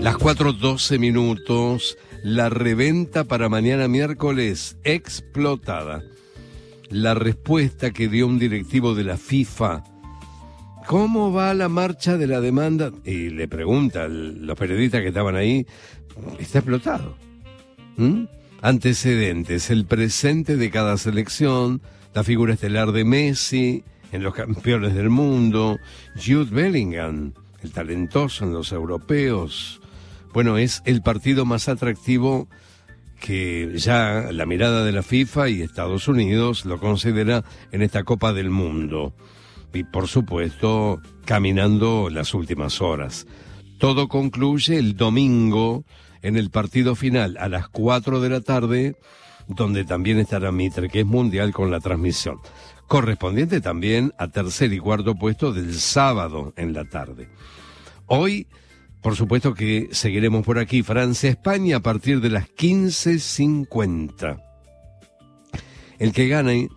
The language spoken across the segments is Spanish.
Las 4:12. La reventa para mañana miércoles explotada. La respuesta que dio un directivo de la FIFA. ¿Cómo va la marcha de la demanda? Y le pregunta los periodistas que estaban ahí. Está explotado. Antecedentes, el presente de cada selección, la figura estelar de Messi en los campeones del mundo, Jude Bellingham, el talentoso en los europeos. Bueno, es el partido más atractivo que ya la mirada de la FIFA y Estados Unidos lo considera en esta Copa del Mundo. Y por supuesto, caminando las últimas horas. Todo concluye el domingo en el partido final a las 4 de la tarde, donde también estará Mitre, que es mundial, con la transmisión. Correspondiente también a tercer y cuarto puesto del sábado en la tarde. Hoy, por supuesto que seguiremos por aquí. Francia-España a partir de las 15:50. El que gane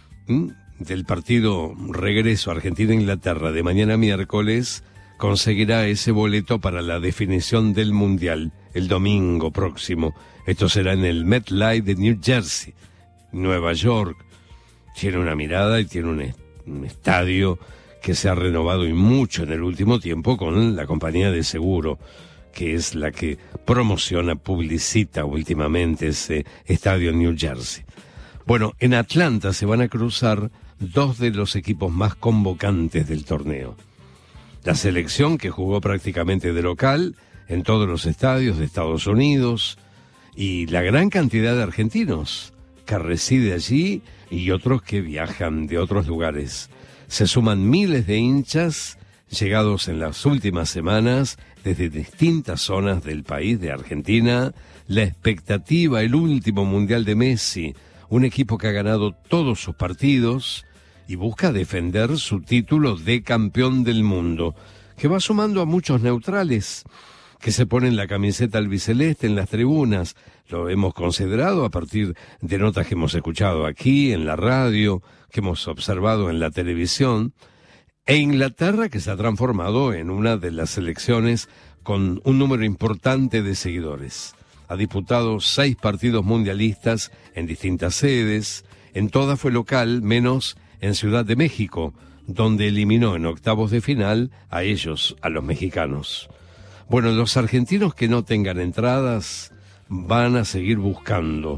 del partido regreso Argentina-Inglaterra de mañana miércoles conseguirá ese boleto para la definición del Mundial el domingo próximo. Esto será en el MetLife de New Jersey, Nueva York. Tiene una mirada y tiene un estadio que se ha renovado y mucho en el último tiempo con la compañía de seguro, que es la que promociona, publicita últimamente ese estadio en New Jersey. Bueno, en Atlanta se van a cruzar dos de los equipos más convocantes del torneo. La selección, que jugó prácticamente de local en todos los estadios de Estados Unidos, y la gran cantidad de argentinos que reside allí y otros que viajan de otros lugares. Se suman miles de hinchas llegados en las últimas semanas desde distintas zonas del país de Argentina. La expectativa, el último Mundial de Messi, un equipo que ha ganado todos sus partidos y busca defender su título de campeón del mundo, que va sumando a muchos neutrales que se ponen la camiseta albiceleste en las tribunas. Lo hemos considerado a partir de notas que hemos escuchado aquí en la radio, que hemos observado en la televisión, e Inglaterra, que se ha transformado en una de las selecciones con un número importante de seguidores. Ha disputado 6 partidos mundialistas en distintas sedes, en todas fue local, menos en Ciudad de México, donde eliminó en octavos de final a ellos, a los mexicanos. Bueno, los argentinos que no tengan entradas van a seguir buscando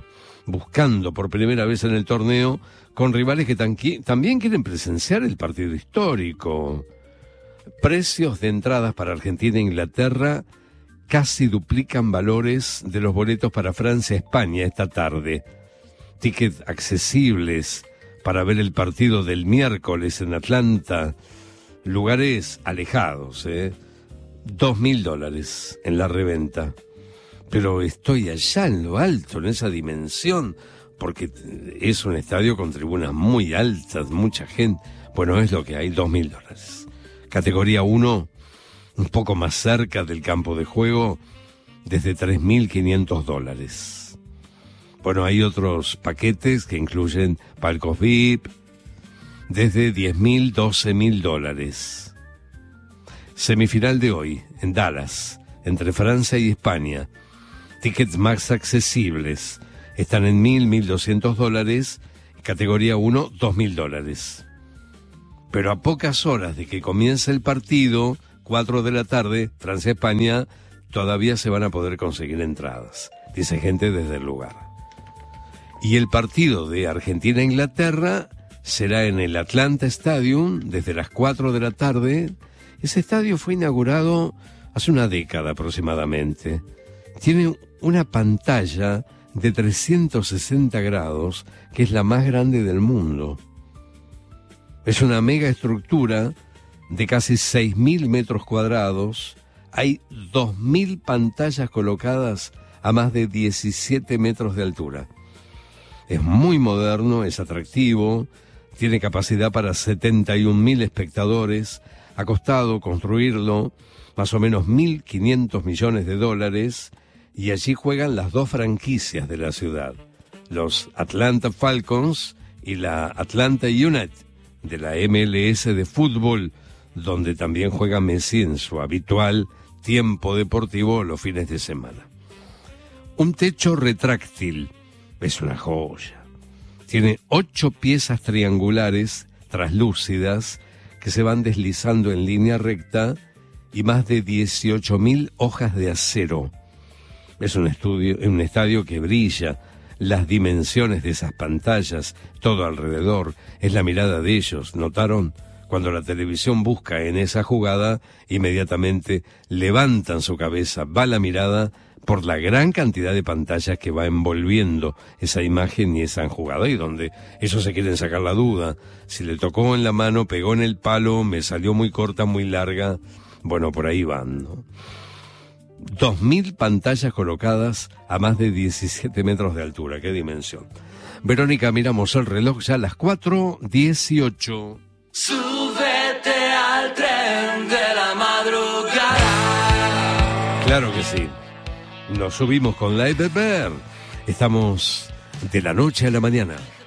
por primera vez en el torneo con rivales que también quieren presenciar el partido histórico. Precios de entradas para Argentina e Inglaterra casi duplican valores de los boletos para Francia-España esta tarde. Tickets accesibles para ver el partido del miércoles en Atlanta. Lugares alejados, $2.000 en la reventa. Pero estoy allá en lo alto, en esa dimensión, porque es un estadio con tribunas muy altas, mucha gente. Bueno, es lo que hay, $2.000. Categoría 1, un poco más cerca del campo de juego, desde $3.500. Bueno, hay otros paquetes que incluyen palcos VIP, desde $10.000, $12.000. Semifinal de hoy, en Dallas, entre Francia y España. Tickets más accesibles están en $1.200, categoría 1, $2.000. Pero a pocas horas de que comience el partido, 4 de la tarde, Francia-España, todavía se van a poder conseguir entradas, dice gente desde el lugar. Y el partido de Argentina-Inglaterra será en el Atlanta Stadium desde las 4 de la tarde. Ese estadio fue inaugurado hace una década aproximadamente. Tiene una pantalla de 360 grados, que es la más grande del mundo. Es una mega estructura de casi 6.000 metros cuadrados. Hay 2.000 pantallas colocadas a más de 17 metros de altura. Es muy moderno, es atractivo, tiene capacidad para 71.000 espectadores. Ha costado construirlo más o menos $1.500 millones, y allí juegan las 2 franquicias de la ciudad, los Atlanta Falcons y la Atlanta United de la MLS de fútbol, donde también juega Messi en su habitual tiempo deportivo los fines de semana. Un techo retráctil es una joya. Tiene 8 piezas triangulares translúcidas que se van deslizando en línea recta y más de 18.000 hojas de acero. Es un estadio que brilla. Las dimensiones de esas pantallas, todo alrededor, es la mirada de ellos. ¿Notaron? Cuando la televisión busca en esa jugada, inmediatamente levantan su cabeza, va la mirada por la gran cantidad de pantallas que va envolviendo esa imagen y esa jugada, y donde ellos se quieren sacar la duda. Si le tocó en la mano, pegó en el palo, me salió muy corta, muy larga. Bueno, por ahí van, ¿no? 2.000 pantallas colocadas a más de 17 metros de altura. ¡Qué dimensión! Verónica, miramos el reloj ya a las 4:18. Súbete al tren de la madrugada. Claro que sí. Nos subimos con la EPR. Estamos de la noche a la mañana.